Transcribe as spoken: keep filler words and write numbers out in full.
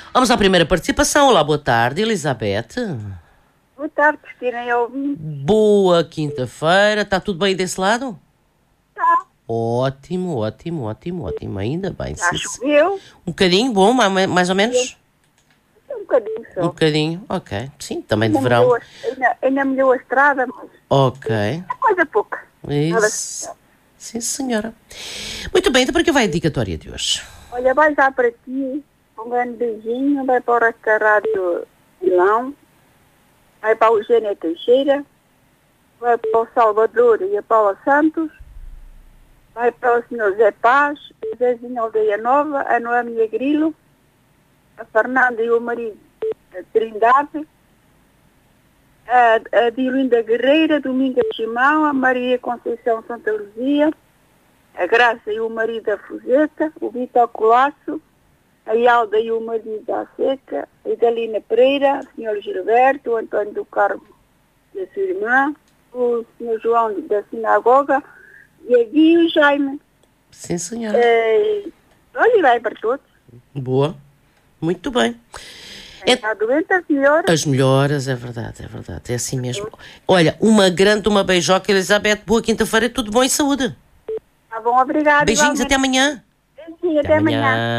Vamos à primeira participação. Olá, boa tarde, Elizabeth. Boa tarde, Cristina. Eu... Boa quinta-feira. Está tudo bem desse lado? Tá. Ótimo, ótimo, ótimo, ótimo. Ainda bem. Já sim, choveu? Um bocadinho, bom, mais, mais ou menos? Um bocadinho só. Um bocadinho, ok. Sim, também de Ainda verão. melhorou a- Ainda, ainda melhorou a estrada, mas Ok. é coisa pouca. Nada Isso. especial. Sim, senhora. Muito bem, então para que vai a dedicatória de hoje? Olha, vai já para ti, um grande beijinho, vai para o Resta Rádio Milão, vai para o Eugênia Teixeira, vai para o Salvador e a Paula Santos, vai para o senhor Zé Paz, o Zezinho Aldeia Nova, a Noémia Grilo, a Fernanda e o marido a Trindade, a, a Diolinda Guerreira, Dominga Chimão, a Maria Conceição Santa Luzia, a Graça e o marido a Fuzeta, o Vitor Colasso, a Yalda e o marido da Seca, a Idalina Pereira, o senhor Gilberto, o Antônio do Carmo e a sua irmã, o senhor João da Sinagoga e a Gui e o Jaime. Sim, senhora. É, olha, e vai para todos. Boa. Muito bem. Quem está doente, as melhoras. As melhoras, é verdade, é verdade. É assim mesmo. Olha, uma grande, uma beijoca, Elizabeth. Boa quinta-feira, tudo bom e saúde. Tá bom, obrigada. Beijinhos, igualmente. até amanhã. Beijinho, até amanhã.